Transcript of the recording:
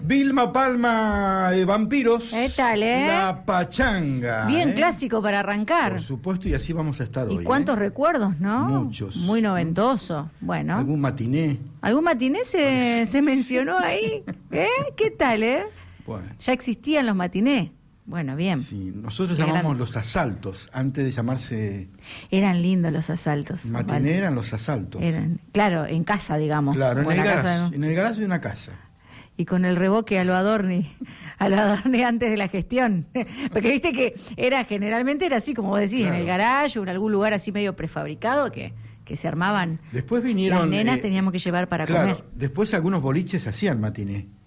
Vilma Palma de Vampiros. ¿Qué tal, La Pachanga. Bien clásico para arrancar. Por supuesto, y así vamos a estar hoy. ¿Y cuántos recuerdos, no? Muchos. Muy noventoso. Bueno. ¿Algún matiné? ¿Algún matiné se mencionó ahí? ¿Qué tal, Bueno. Ya existían los matinés. Bueno, bien. Sí, nosotros Qué llamamos grande. los asaltos, antes de llamarse Eran lindos los asaltos. matiné, Vale. eran los asaltos. Claro, en casa, digamos. Claro, O en el la casa garage, de- en el garage de una casa. Y con el revoque a lo Adorni antes de la gestión. Porque viste que generalmente era así, como vos decís, Claro. en el garage o en algún lugar así medio prefabricado que se armaban. Después vinieron... Las nenas teníamos que llevar para claro, comer. después algunos boliches hacían matiné.